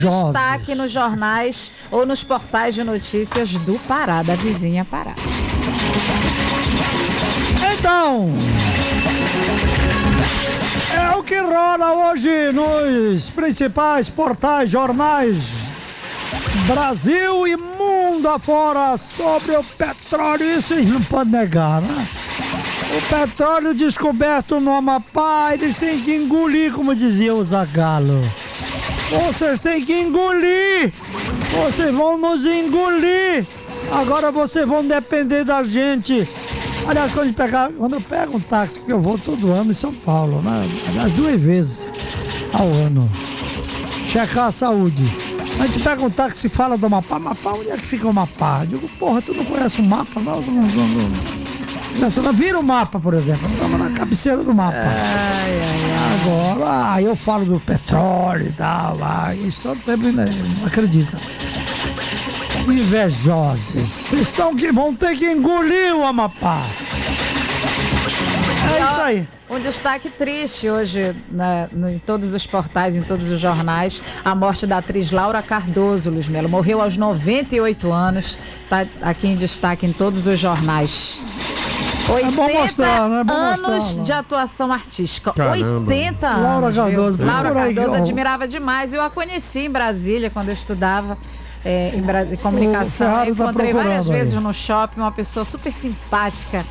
Destaque nos jornais ou nos portais de notícias do Pará, da vizinha Pará. Então, é o que rola hoje nos principais portais, jornais Brasil e mundo afora sobre o petróleo. Isso eles não podem negar, né? O petróleo descoberto no Amapá, eles têm que engolir, como dizia o Zagallo. Vocês têm que engolir! Vocês vão nos engolir! Agora vocês vão depender da gente. Aliás, quando eu pego um táxi, que eu vou todo ano em São Paulo, né? Aliás, 2 vezes ao ano. Checar a saúde. A gente pega um táxi e fala do Amapá. Amapá, onde é que fica o Amapá? Eu digo, porra, tu não conhece o mapa? Não. Vira o mapa, por exemplo. Estamos na cabeceira do mapa. Agora, eu falo do petróleo e tal. Isso todo tempo não acredita. Invejosos. Vocês vão ter que engolir o Amapá. É isso aí. Um destaque triste hoje, né, em todos os portais, em todos os jornais, a morte da atriz Laura Cardoso, Luiz Melo. Morreu aos 98 anos. Está aqui em destaque em todos os jornais. 80 anos de atuação artística. Caramba. 80 anos. Laura Cardoso. Laura Cardoso admirava demais. Eu a conheci em Brasília quando eu estudava em comunicação. Eu encontrei várias vezes no shopping, uma pessoa super simpática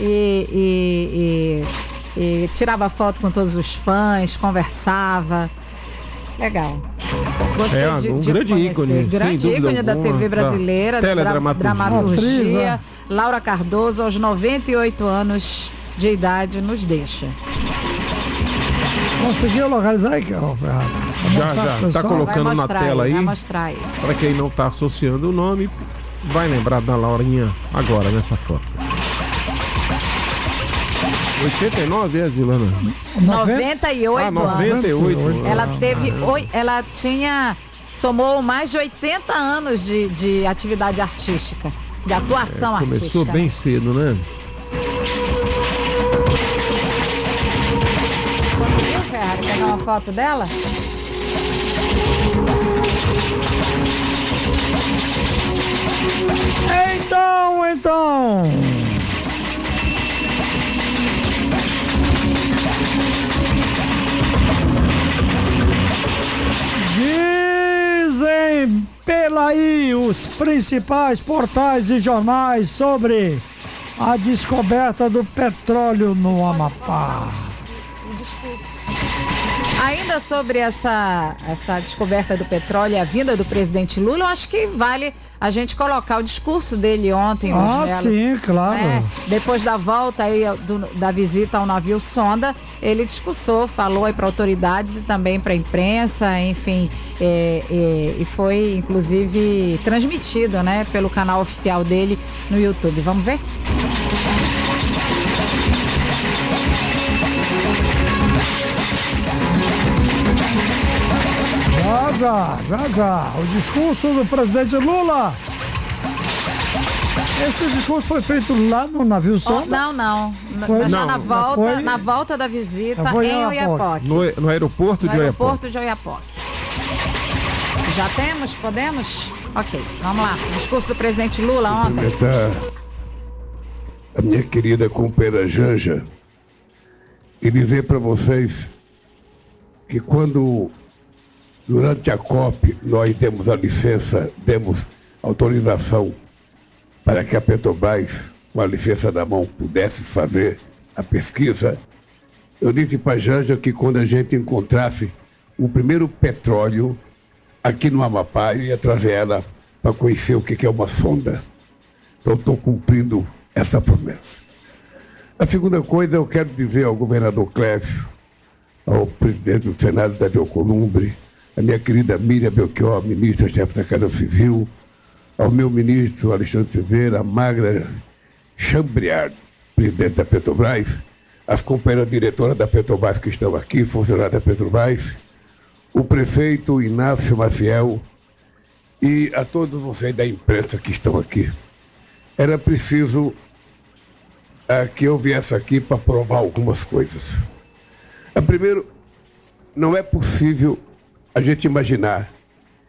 e tirava foto com todos os fãs, conversava. Legal. Gostei um grande ícone. Grande ícone da TV brasileira, dramaturgia. Laura Cardoso, aos 98 anos de idade, nos deixa. Conseguiu localizar aí, Ferrado? Já. Está colocando na tela aí. Vai mostrar aí. Para quem não está associando o nome, vai lembrar da Laurinha agora, nessa foto. 89, Zilana? 98 98 anos. Ela somou mais de 80 anos de atividade artística, de atuação artística. Começou bem cedo, né? Conseguiu, Ferrari, pegar uma foto dela? Então. Dizem pela aí os principais portais e jornais sobre a descoberta do petróleo no Amapá. Ainda sobre essa descoberta do petróleo e a vinda do presidente Lula, eu acho que vale a gente colocar o discurso dele ontem. Sim, claro. Depois da volta aí da visita ao navio sonda, ele falou aí para autoridades e também para a imprensa, enfim, e foi inclusive transmitido, né, pelo canal oficial dele no YouTube. Vamos ver? Já. O discurso do presidente Lula. Esse discurso foi feito lá no navio sonda? Não. Na volta da visita em Oiapoque. No aeroporto de Oiapoque. No aeroporto de Oiapoque. Já temos? Podemos? Ok, vamos lá. Discurso do presidente Lula ontem. A minha querida companheira Janja e dizer para vocês que quando durante a COP nós demos a licença, demos autorização para que a Petrobras, com a licença na mão, pudesse fazer a pesquisa, eu disse para a Janja que quando a gente encontrasse o primeiro petróleo aqui no Amapá, eu ia trazer ela para conhecer o que é uma sonda. Então estou cumprindo essa promessa. A segunda coisa, eu quero dizer ao governador Clécio, ao presidente do Senado, Davi Alcolumbre, a minha querida Miriam Belchior, ministra-chefe da Casa Civil, ao meu ministro Alexandre Silveira, a Magra Chambriard, presidente da Petrobras, as companheiras diretoras da Petrobras que estão aqui, funcionários da Petrobras, o prefeito Inácio Maciel e a todos vocês da imprensa que estão aqui. Era preciso que eu viesse aqui para provar algumas coisas. Primeiro, não é possível a gente imaginar